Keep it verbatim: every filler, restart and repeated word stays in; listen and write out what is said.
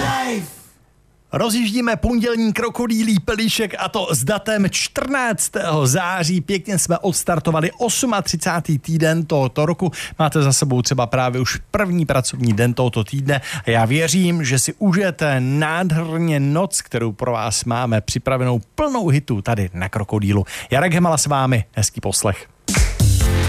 Rozjíždíme pondělní krokodýlí pelíšek a to s datem čtrnáctého září. Pěkně jsme odstartovali třicátý osmý týden tohoto roku. Máte za sebou třeba právě už první pracovní den tohoto týdne a já věřím, že si užijete nádherně noc, kterou pro vás máme připravenou plnou hitů tady na Krokodýlu. Jarek Hemala s vámi, hezký poslech.